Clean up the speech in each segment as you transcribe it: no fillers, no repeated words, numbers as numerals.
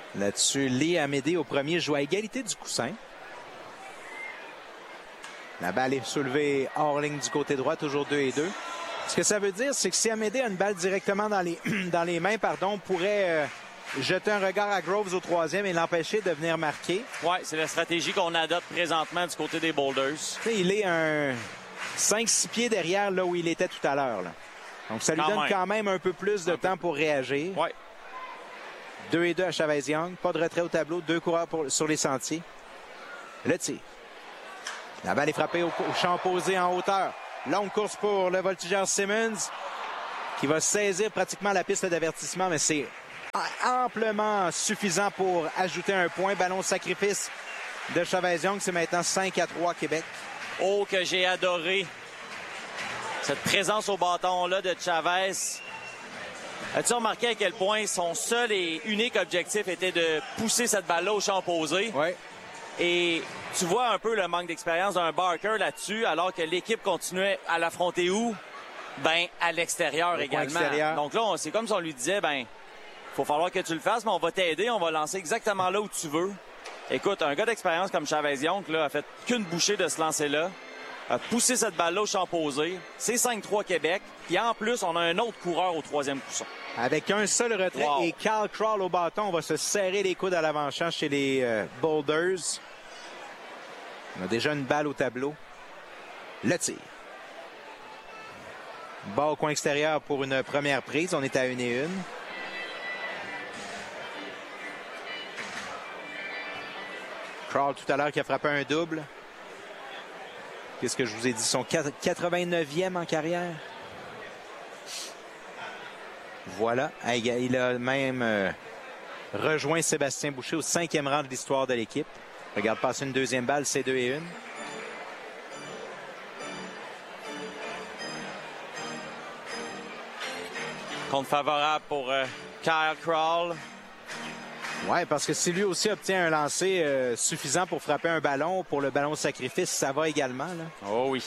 Là-dessus, Lee Amédée au premier joue à égalité du coussin. La balle est soulevée hors ligne du côté droit, toujours 2-2. Ce que ça veut dire, c'est que si Amédée a une balle directement dans les mains, on pourrait jeter un regard à Groves au troisième et l'empêcher de venir marquer. Oui, c'est la stratégie qu'on adopte présentement du côté des Boulders. Il est un 5-6 pieds derrière là où il était tout à l'heure. Donc ça lui donne quand même un peu plus de temps pour réagir. Oui. 2-2 à Chavez-Young. Pas de retrait au tableau. 2 coureurs sur les sentiers. Le tir. La balle est frappée au champ opposé en hauteur. Longue course pour le voltigeur Simmons qui va saisir pratiquement la piste d'avertissement, mais c'est amplement suffisant pour ajouter un point. Ballon sacrifice de Chavez-Young. C'est maintenant 5-3 Québec. Oh, que j'ai adoré cette présence au bâton-là de Chavez. As-tu remarqué à quel point son seul et unique objectif était de pousser cette balle-là au champ opposé? Oui. Et tu vois un peu le manque d'expérience d'un Barker là-dessus, alors que l'équipe continuait à l'affronter où? Ben, à l'extérieur également. Extérieur. Donc là, c'est comme si on lui disait, ben, faut falloir que tu le fasses, mais on va t'aider, on va lancer exactement là où tu veux. Écoute, un gars d'expérience comme Chavez-Young, là, a fait qu'une bouchée de ce lancer-là, a poussé cette balle-là au champ opposé. C'est 5-3 Québec. Puis en plus, on a un autre coureur au troisième coussin. Avec un seul retrait et Cal Crawl au bâton, on va se serrer les coudes à l'avant-champ chez les Boulders. On a déjà une balle au tableau. Le tir. Bas au coin extérieur pour une première prise. On est à 1-1. Crawl tout à l'heure qui a frappé un double. Qu'est-ce que je vous ai dit? Son 89e en carrière. Voilà. Il a même rejoint Sébastien Boucher au 5e rang de l'histoire de l'équipe. Regarde passer une deuxième balle, c'est 2-1. Compte favorable pour Kyle Crawl. Oui, parce que si lui aussi obtient un lancer suffisant pour frapper un ballon, pour le ballon sacrifice, ça va également. Là. Oh oui.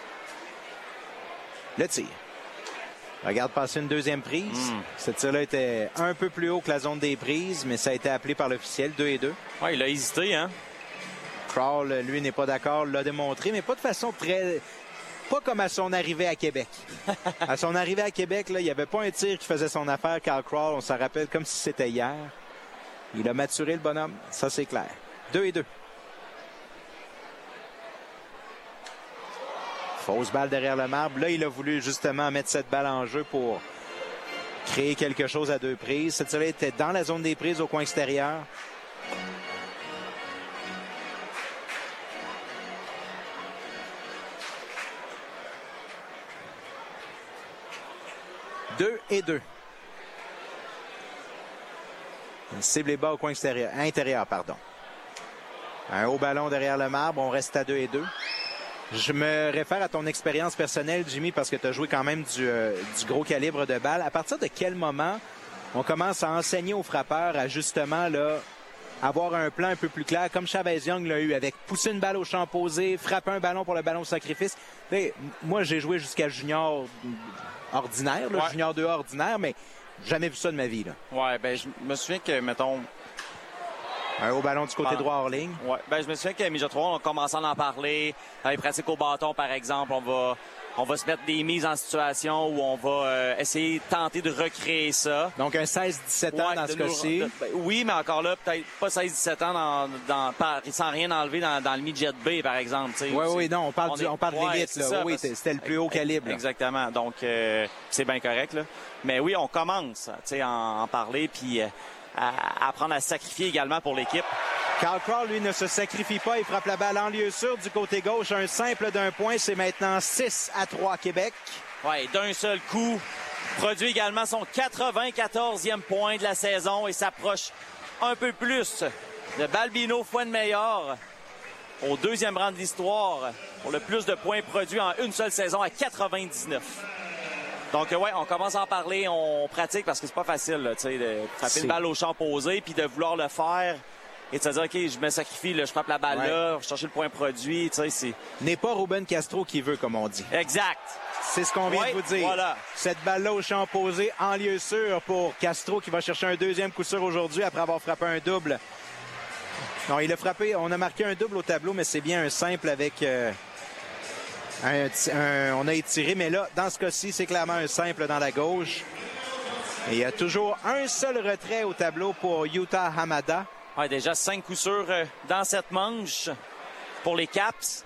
Le tir. Regarde passer une deuxième prise. Ce tir-là était un peu plus haut que la zone des prises, mais ça a été appelé par l'officiel, 2-2. Oui, il a hésité, hein? Crawl, lui, n'est pas d'accord, l'a démontré, mais pas de façon très... Pas comme à son arrivée à Québec. À son arrivée à Québec, là, il n'y avait pas un tir qui faisait son affaire, Kyle Crawl. On s'en rappelle comme si c'était hier. Il a maturé le bonhomme, ça c'est clair. 2-2. Fausse balle derrière le marbre. Là, il a voulu justement mettre cette balle en jeu pour créer quelque chose à 2 prises. Cette tir-là était dans la zone des prises au coin extérieur. Deux et 2. Cible est bas au coin extérieur, intérieur, pardon. Un haut ballon derrière le marbre, on reste à 2-2. Je me réfère à ton expérience personnelle, Jimmy, parce que tu as joué quand même du gros calibre de balle. À partir de quel moment on commence à enseigner aux frappeurs à justement là, avoir un plan un peu plus clair, comme Chavez-Young l'a eu, avec pousser une balle au champ opposé, frapper un ballon pour le ballon sacrifice. Et moi, j'ai joué jusqu'à junior ordinaire, là, junior 2 ordinaire, mais jamais vu ça de ma vie. Oui, ben je me souviens que, mettons... Un haut ballon du côté droit hors ligne. Ouais, ben je me souviens qu'à Midget 3, on a commencé à en parler. Dans les pratiques au bâton, par exemple, on va se mettre des mises en situation où on va essayer de tenter de recréer ça. Donc un 16-17 ans dans ce cas-ci. Oui, mais encore là, peut-être pas 16-17 ans sans rien enlever dans le midget B, par exemple. Oui, non, on parle de l'élite. Oui, c'était le plus haut calibre. Exactement. Donc, c'est bien correct. Là. Mais oui, on commence à en parler, puis à apprendre à sacrifier également pour l'équipe. Kyle Crawl, lui, ne se sacrifie pas. Il frappe la balle en lieu sûr du côté gauche. Un simple d'un point. C'est maintenant 6-3 Québec. Oui, d'un seul coup. Produit également son 94e point de la saison et s'approche un peu plus de Balbino Fuenmayor au 2e rang de l'histoire pour le plus de points produits en une seule saison à 99. Donc, ouais, on commence à en parler, on pratique parce que c'est pas facile là, de frapper une balle au champ opposé puis de vouloir le faire et de se dire, OK, je me sacrifie, là, je frappe la balle là, je vais chercher le point produit. N'est pas Ruben Castro qui veut, comme on dit. Exact. C'est ce qu'on vient de vous dire. Voilà. Cette balle-là au champ opposé, en lieu sûr pour Castro qui va chercher un deuxième coup sûr aujourd'hui après avoir frappé un double. Non, il a frappé, on a marqué un double au tableau, mais c'est bien un simple avec... on a étiré, mais là, dans ce cas-ci, c'est clairement un simple dans la gauche. Et il y a toujours un seul retrait au tableau pour Yuta Hamada. Ouais, déjà 5 coups sûrs dans cette manche pour les Caps.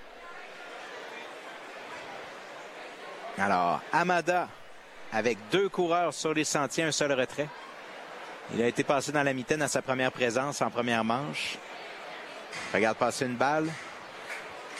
Alors, Hamada, avec 2 coureurs sur les sentiers, un seul retrait. Il a été passé dans la mitaine à sa première présence en première manche. Regarde passer une balle.